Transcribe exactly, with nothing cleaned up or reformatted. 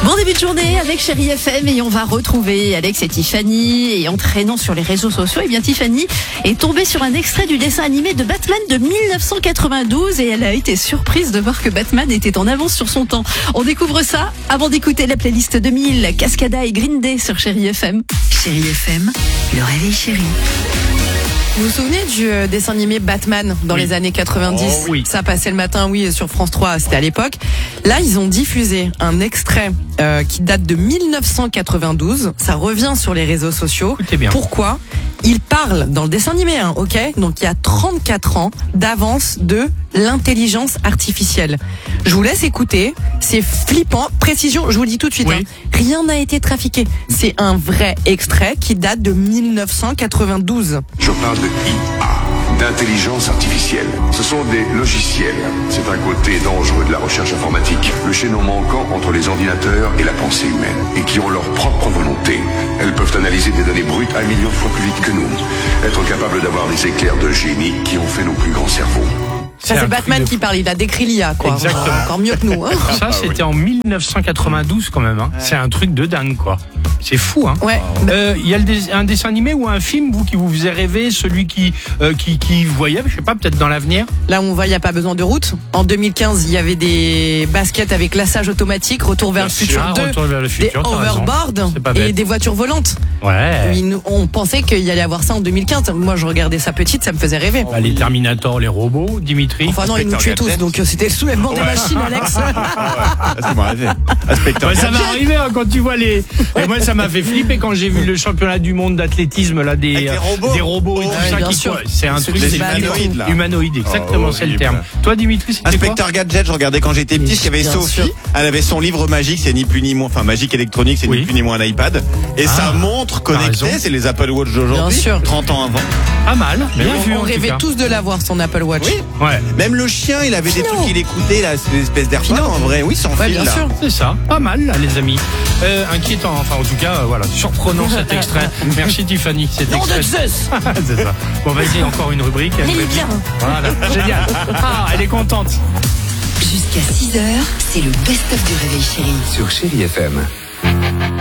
Bon début de journée avec Chérie F M et on va retrouver Alex et Tiffany. Et en traînant sur les réseaux sociaux, et bien Tiffany est tombée sur un extrait du dessin animé de Batman de dix-neuf cent quatre-vingt-douze et elle a été surprise de voir que Batman était en avance sur son temps. On découvre ça avant d'écouter la playlist deux mille, Cascada et Green Day sur Chérie F M. Chérie F M, le réveil chéri. Vous vous souvenez du euh, dessin animé Batman dans Oui. les années quatre-vingt-dix? Oh, oui. Ça passait le matin, oui, sur France trois, c'était à l'époque. Là, ils ont diffusé un extrait euh, qui date de dix-neuf cent quatre-vingt-douze. Ça revient sur les réseaux sociaux. Écoutez bien. Pourquoi? Il parle dans le dessin animé, hein, ok? Donc il y a trente-quatre ans d'avance de l'intelligence artificielle. Je vous laisse écouter. C'est flippant. Précision, je vous le dis tout de suite. Oui. Hein, rien n'a été trafiqué. C'est un vrai extrait qui date de dix-neuf cent quatre-vingt-douze. Je parle de I A, d'intelligence artificielle. Ce sont des logiciels. C'est un côté dangereux de la recherche informatique. Le chaînon manquant entre les ordinateurs et la pensée humaine. Et qui ont leur propre volonté. Elles peuvent analyser des données brutes un million de fois plus vite que nous. Être capables d'avoir des éclairs de génie qui ont fait nos plus grands cerveaux. Ça, c'est un Batman truc de qui parle, il a décrit l'I A, quoi. Exactement. Encore mieux que nous, hein. Ça, c'était en dix-neuf cent quatre-vingt-douze quand même. Hein. C'est un truc de dingue, quoi. C'est fou, hein. Ouais. Euh, Il y a le dé- un dessin animé ou un film, vous, qui vous faisait rêver, celui qui, euh, qui, qui voyait, je sais pas, peut-être dans l'avenir. Là où on va, il n'y a pas besoin de route. En deux mille quinze, il y avait des baskets avec lassage automatique, retour vers le futur Ah, deux, Retour vers le des futur, t'as raison. overboards C'est pas et bête. des voitures volantes. Ouais. Il nous- On pensait qu'il y allait avoir ça en deux mille quinze. Moi, je regardais ça petite, ça me faisait rêver. Bah, les Terminator, les robots, Dimitri. Enfin non, ils nous tuaient tous, donc euh, c'était le soulèvement des machines, Alex. Ah, c'est bon, rêvé. Inspecteur Ouais, ça va Gadget. arriver hein, quand tu vois les. Et moi, ça m'a fait flipper quand j'ai vu le championnat du monde d'athlétisme là des Avec les robots. des robots et tout Oh, ça bien qui sûr. courent. C'est un Ceux truc qui c'est se battent. humanoïde, là. humanoïde, exactement, Oh, c'est le horrible. terme. Toi, Dimitri, c'était quoi? Inspecteur Gadget, je regardais quand j'étais petit, il y avait Bien Sophie, sûr. elle avait son livre magique, c'est ni plus ni moins, enfin magique électronique, c'est Oui. ni plus ni moins un iPad. Et Ah, sa montre t'as connectée, raison. c'est les Apple Watch d'aujourd'hui. Bien sûr. trente ans avant. Pas mal, bien vu. On en tout rêvait cas. tous de l'avoir, son Apple Watch. Oui. Ouais, Même le chien, il avait des Pinot. trucs qu'il écoutait, là, c'est une espèce d'AirPod Pinot. en vrai. Oui, sans Ouais, fil, bien là. sûr. c'est ça. Pas mal, là, les amis. Euh, inquiétant, enfin, en tout cas, euh, voilà, surprenant cet extrait. Merci Tiffany, cet Nom de extrait. Zeus. C'est ça. Bon, vas-y, encore une rubrique. une Elle est rubrique. bien. Voilà, génial. Ah, elle est contente. Jusqu'à six heures, c'est le best-of du réveil chéri. Sur Chérie F M.